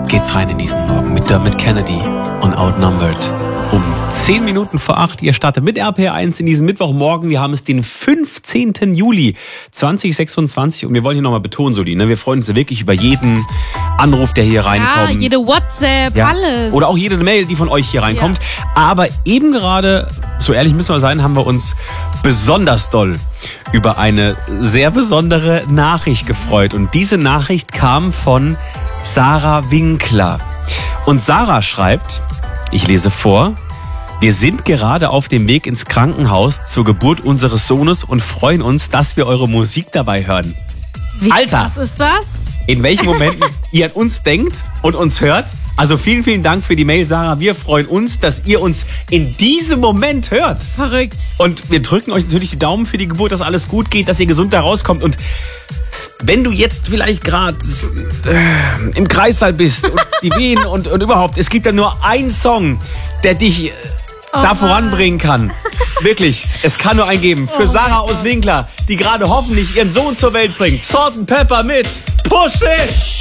geht's rein in diesen Morgen mit Dermot Kennedy und Outnumbered. Um 10 Minuten vor 8, ihr startet mit RPR1 in diesem Mittwochmorgen. Wir haben es den 15. Juli 2026 und wir wollen hier nochmal betonen, Soli, ne? Wir freuen uns wirklich über jeden Anruf, der hier reinkommt. Ja, jede WhatsApp, alles. Oder auch jede Mail, die von euch hier reinkommt. Ja. Aber eben gerade, so ehrlich müssen wir sein, haben wir uns besonders doll über eine sehr besondere Nachricht gefreut. Und diese Nachricht kam von Sarah Winkler. Und Sarah schreibt, ich lese vor: Wir sind gerade auf dem Weg ins Krankenhaus zur Geburt unseres Sohnes und freuen uns, dass wir eure Musik dabei hören. Wie Alter! Was ist das? In welchen Momenten ihr an uns denkt und uns hört. Also vielen, vielen Dank für die Mail, Sarah. Wir freuen uns, dass ihr uns in diesem Moment hört. Verrückt. Und wir drücken euch natürlich die Daumen für die Geburt, dass alles gut geht, dass ihr gesund da rauskommt. Und wenn du jetzt vielleicht gerade im Kreissaal bist und die Wehen und überhaupt, es gibt ja nur einen Song, der dich da voranbringen kann. Wirklich, es kann nur einen geben. Für Sarah aus Winkler, die gerade hoffentlich ihren Sohn zur Welt bringt. Salt & Pepper mit Push It!